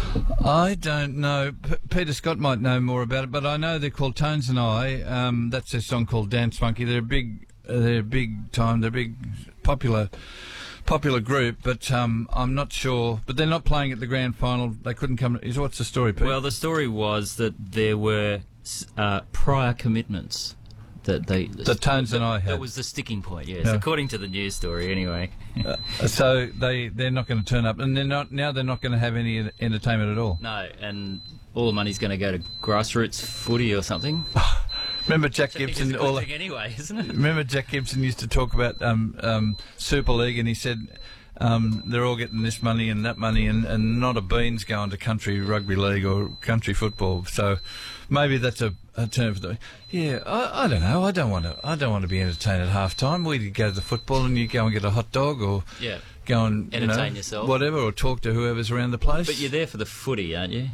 I don't know. Peter Scott might know more about it, but I know they're called Tones and I. That's a song called Dance Monkey. They're big time. They're a big popular group, but I'm not sure. But they're not playing at the grand final. They couldn't come. What's the story, Pete? Well, the story was that there were prior commitments that the Tones and I had. That was the sticking point, yes, according to the news story, anyway. So they're not going to turn up, and they're not going to have any entertainment at all. No, and all the money's going to go to grassroots footy or something. Remember Jack Gibson? Anyway, isn't it? Remember Jack Gibson used to talk about Super League, and he said they're all getting this money and that money, and not a bean's going to country rugby league or country football. So maybe that's a term for the. Yeah, I don't know. I don't want to be entertained at half time. We go to the football and you go and get a hot dog or go and entertain yourself, whatever, or talk to whoever's around the place. But you're there for the footy, aren't you?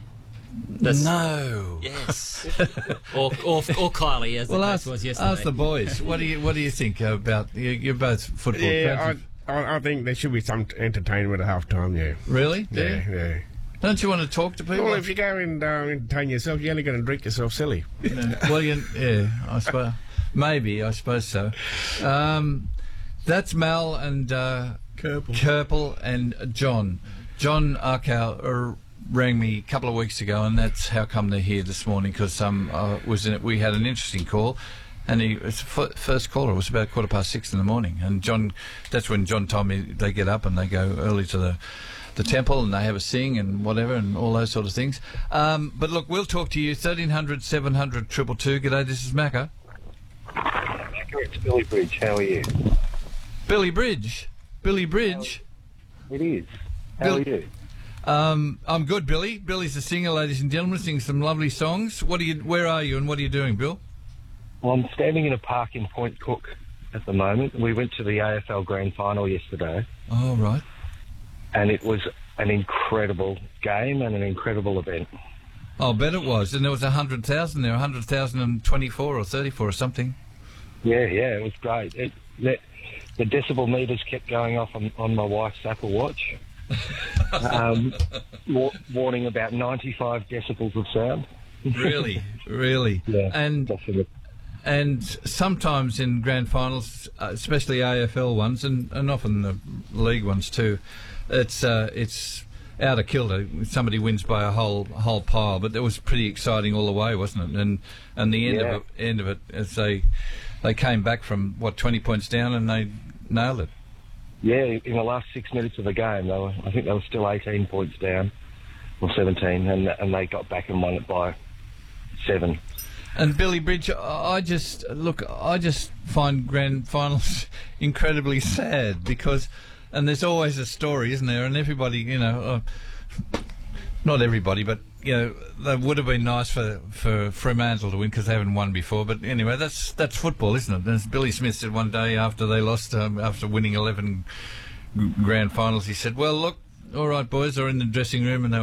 No. Yes. or Kylie, as the case was yesterday. Ask the boys. What do you think about? You're both football. Yeah, I think there should be some entertainment at half time. Yeah. Really? Yeah. Don't you want to talk to people? Well, if you go and entertain yourself, you're only going to drink yourself silly. Well, I suppose. Maybe, I suppose so. That's Mal and Kerpel and John. John Arkow rang me a couple of weeks ago, and that's how come they're here this morning, because we had an interesting call, and first caller was about 6:15 in the morning, and that's when John told me they get up and they go early to the temple and they have a sing and whatever and all those sort of things. But look, we'll talk to you. 1300 700 222. G'day, this is Macca. Macca, it's Billy Bridge. How are you? Billy Bridge? It is. How are you? I'm good, Billy. Billy's a singer, ladies and gentlemen, sings some lovely songs. Where are you and what are you doing, Bill? Well, I'm standing in a park in Point Cook at the moment. We went to the AFL Grand Final yesterday. Oh, right. And it was an incredible game and an incredible event. I'll bet it was. And there was 100,000 there, 100,024 or 34 or something. Yeah, it was great. The decibel meters kept going off on my wife's Apple Watch. Warning about 95 decibels of sound. Really? Yeah. And sometimes in grand finals, especially AFL ones, and often the league ones too, it's out of kilter. Somebody wins by a whole pile, but that was pretty exciting all the way, wasn't it? And the end of it, as they came back from 20 points down and they nailed it. Yeah, in the last 6 minutes of the game, I think they were still 18 points down, or 17, and they got back and won it by 7. And Billy Bridge, I just find grand finals incredibly sad and there's always a story, isn't there? And everybody, not everybody, but that would have been nice for Fremantle to win because they haven't won before. But anyway, that's football, isn't it? As Billy Smith said one day after they lost, after winning 11 grand finals, he said, "Well, look, all right, boys, they're in the dressing room and they